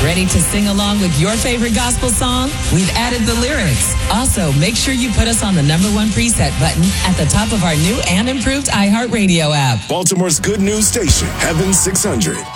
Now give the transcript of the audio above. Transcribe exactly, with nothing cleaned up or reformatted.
Ready to sing along with your favorite gospel song? We've added the lyrics. Also, make sure you put us on the number one preset button at the top of our new and improved iHeartRadio app. Baltimore's good news station, Heaven six hundred.